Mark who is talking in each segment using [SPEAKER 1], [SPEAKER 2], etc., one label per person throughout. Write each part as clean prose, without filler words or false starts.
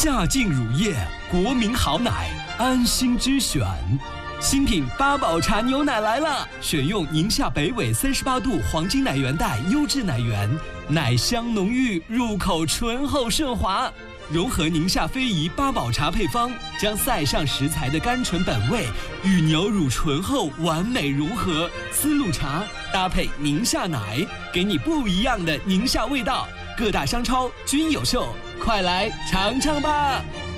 [SPEAKER 1] 夏净乳业，国民好奶，安心之选。新品八宝茶牛奶来了，选用宁夏北纬38度黄金奶源带优质奶源，奶香浓郁，入口醇厚顺滑。融合宁夏非遗八宝茶配方，将塞上食材的甘醇本味与牛乳醇厚完美融合，丝路茶搭配宁夏奶，给你不一样的宁夏味道。各大商超均有售，快来尝尝吧！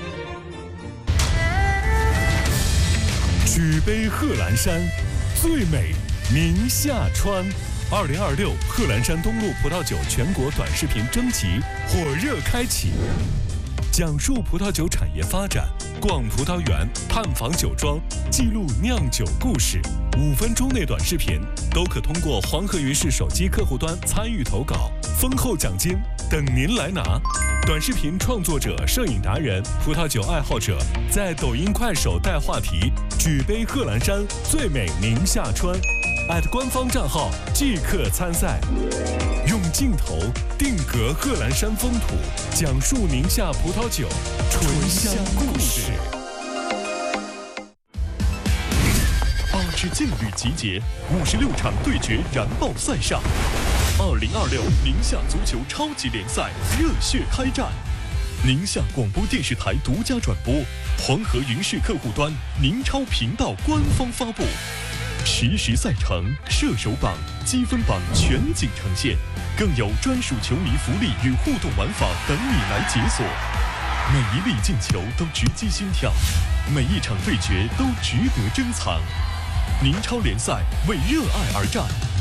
[SPEAKER 2] 举杯贺兰山，最美宁夏川。2026贺兰山东路葡萄酒全国短视频征集火热开启，讲述葡萄酒产业发展，逛葡萄园，探访酒庄，记录酿酒故事。5分钟内短视频都可通过黄河云视手机客户端参与投稿，丰厚奖金等您来拿。短视频创作者、摄影达人、葡萄酒爱好者，在抖音、快手带话题“举杯贺兰山，最美宁夏川”，官方账号即刻参赛。用镜头定格贺兰山风土，讲述宁夏葡萄酒醇香故事。8支劲旅集结，56场对决燃爆赛上。2026宁夏足球超级联赛热血开战，宁夏广播电视台独家转播，黄河云视客户端、宁超频道官方发布，实时赛程、射手榜、积分榜全景呈现，更有专属球迷福利与互动玩法等你来解锁。每一粒进球都直击心跳，每一场对决都值得珍藏。宁超联赛为热爱而战，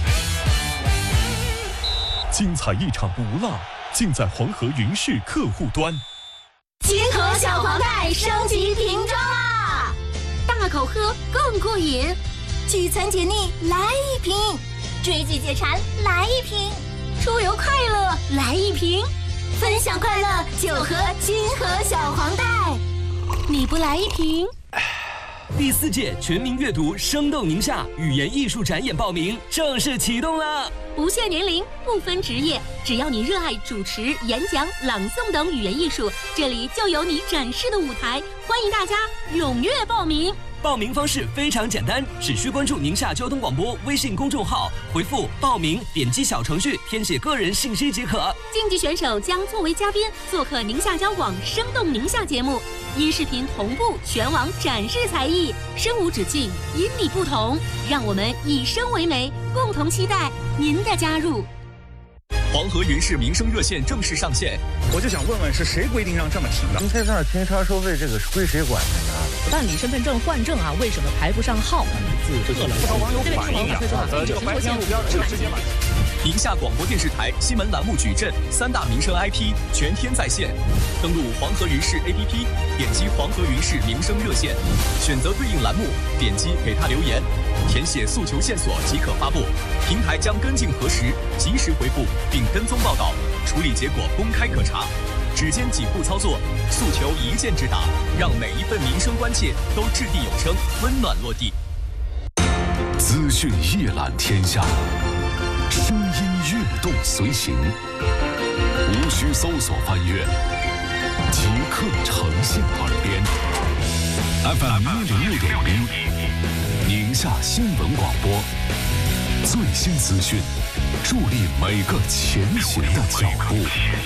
[SPEAKER 2] 精彩一场不落，尽在黄河云视客户端。
[SPEAKER 3] 金河小黄袋升级瓶装啦！大口喝更过瘾，聚餐解腻来一瓶，追剧解馋来一瓶，出游快乐来一瓶，分享快乐就喝金河小黄袋。你不来一瓶？
[SPEAKER 1] 第4届全民阅读生动宁夏语言艺术展演报名正式启动了，
[SPEAKER 3] 不限年龄，不分职业，只要你热爱主持、演讲、朗诵等语言艺术，这里就有你展示的舞台。欢迎大家踊跃报名。
[SPEAKER 1] 报名方式非常简单，只需关注宁夏交通广播微信公众号，回复报名，点击小程序填写个人信息即可。
[SPEAKER 3] 竞技选手将作为嘉宾做客宁夏交广生动宁夏节目，音视频同步全网展示才艺，声无止境，因你不同，让我们以声为媒，共同期待您的加入。
[SPEAKER 4] 黄河云视民生热线正式上线，
[SPEAKER 5] 我就想问问，是谁规定让这么停的？
[SPEAKER 6] 您在这儿停车收费，这个是归谁管的呀？
[SPEAKER 7] 办理身份证换证啊，为什么排不上号？
[SPEAKER 5] 不少网友反映啊，这个白天路边这个直接买。
[SPEAKER 4] 宁夏广播电视台新闻栏目矩阵3大民生 IP 全天在线，登录黄河云视 APP， 点击黄河云视民生热线，选择对应栏目，点击给他留言，填写诉求线索即可发布，平台将跟进核实，及时回复并跟踪报道，处理结果公开可查。只见几步操作，诉求一键直达，让每一份民生关切都掷地有声，温暖落地。
[SPEAKER 8] 资讯一览天下，声音跃动随行，无需搜索翻阅，即刻呈现耳边。FM 106.1，宁夏新闻广播，最新资讯，助力每个前行的脚步。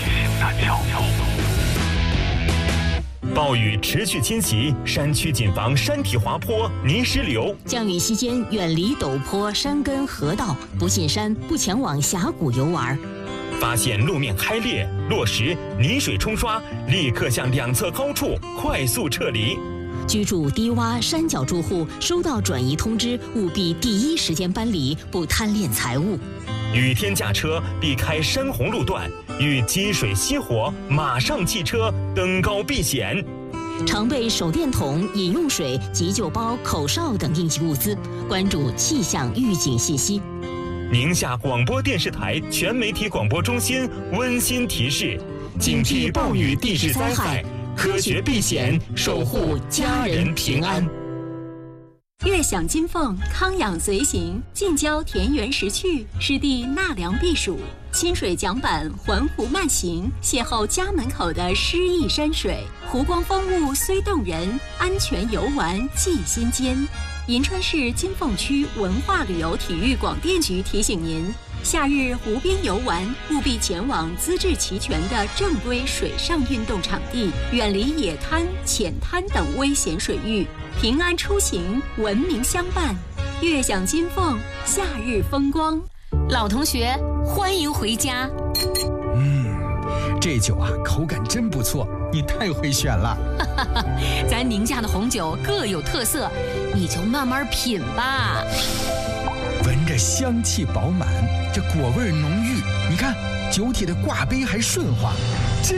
[SPEAKER 9] 暴雨持续侵袭，山区谨防山体滑坡、泥石流。
[SPEAKER 10] 降雨期间远离陡坡、山根、河道，不进山，不前往峡谷游玩。
[SPEAKER 9] 发现路面开裂、落石、泥水冲刷，立刻向2侧高处快速撤离。
[SPEAKER 10] 居住低洼山脚住户收到转移通知，务必第一时间搬离，不贪恋财物。
[SPEAKER 9] 雨天驾车避开山洪路段，遇积水熄火马上弃车，登高避险。
[SPEAKER 10] 常备手电筒、饮用水、急救包、口哨等应急物资，关注气象预警信息。
[SPEAKER 9] 宁夏广播电视台全媒体广播中心温馨提示：警惕暴雨地质灾害，科学避险，守护家人平安。
[SPEAKER 11] 悦享金凤，康养随行，近郊田园识趣，湿地纳凉避暑，清水桨板环湖慢行，邂逅家门口的诗意山水，湖光风物虽动人，安全游玩记心间。银川市金凤区文化旅游体育广电局提醒您，夏日湖边游玩务必前往资质齐全的正规水上运动场地，远离野滩、浅滩等危险水域，平安出行，文明相伴，悦享金凤，夏日风光。
[SPEAKER 10] 老同学，欢迎回家。
[SPEAKER 12] 这酒啊，口感真不错，你太会选了。
[SPEAKER 10] 咱宁夏的红酒各有特色，你就慢慢品吧。
[SPEAKER 12] 闻着香气饱满，这果味浓郁，你看酒体的挂杯还顺滑，